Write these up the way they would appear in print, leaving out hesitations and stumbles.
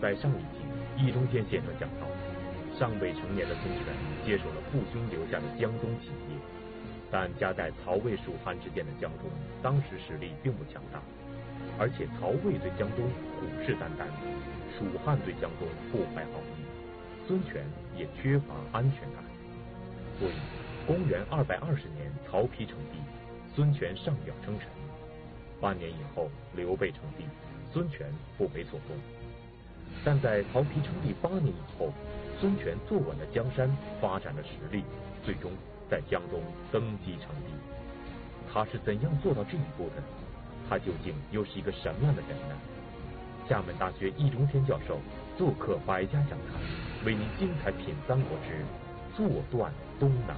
在上一集，易中天先生讲到，尚未成年的孙权接手了父兄留下的江东企业，但夹在曹魏蜀汉之间的江东，当时实力并不强大，而且曹魏对江东虎视眈眈，蜀汉对江东不怀好意，孙权也缺乏安全感，所以公元220年曹丕称帝，孙权上表称臣。半年以后，刘备称帝，孙权不为所动。但在曹丕称帝8年以后，孙权坐稳了江山，发展了实力，最终在江东登基称帝。他是怎样做到这一步的？他究竟又是一个什么样的人呢？厦门大学易中天教授做客百家讲坛，为您精彩品三国之坐断东南。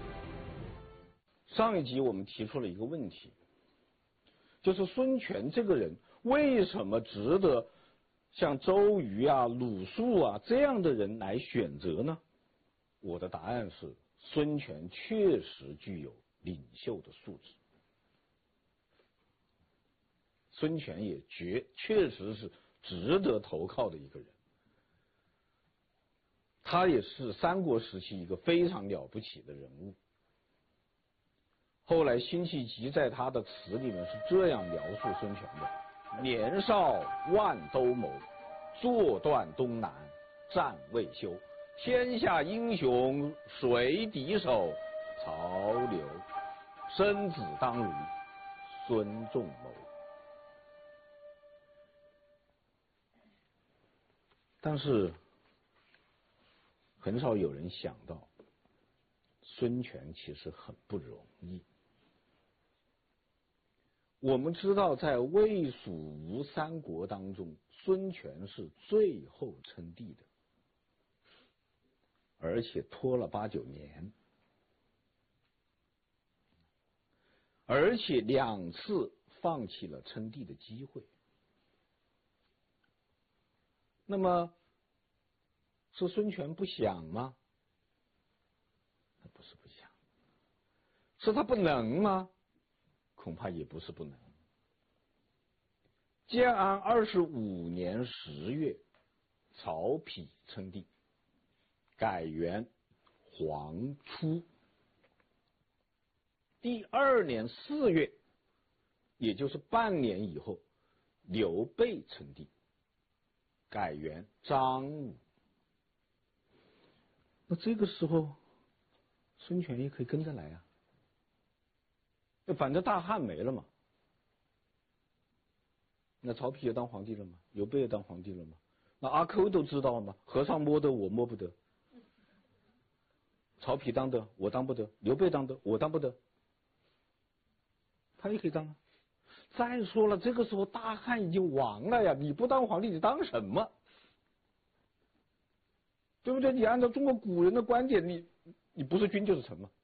上一集我们提出了一个问题，就是孙权这个人为什么值得像周瑜啊、鲁肃啊这样的人来选择呢？我的答案是，孙权确实具有领袖的素质，孙权也确实是值得投靠的一个人，他也是三国时期一个非常了不起的人物。后来辛弃疾在他的词里面是这样描述孙权的：年少万兜鍪，坐断东南，战未休。天下英雄谁敌手？曹刘。生子当如孙仲谋。但是很少有人想到，孙权其实很不容易。我们知道，在魏蜀吴三国当中，孙权是最后称帝的，而且拖了8、9年，而且2次放弃了称帝的机会。那么是孙权不想吗？那不是不想。是他不能吗？恐怕也不是不能。建安25年10月，曹丕称帝，改元黄初。第2年4月，也就是半年以后，刘备称帝，改元张武。那这个时候，孙权也可以跟着来啊。反正大汉没了嘛，那曹丕也当皇帝了嘛，刘备也当皇帝了嘛，那阿 Q 都知道嘛，和尚摸得我摸不得，曹丕当的我当不得，刘备当的我当不得，他也可以当啊。再说了，这个时候大汉已经亡了呀，你不当皇帝你当什么？对不对？你按照中国古人的观点，你不是君就是臣嘛。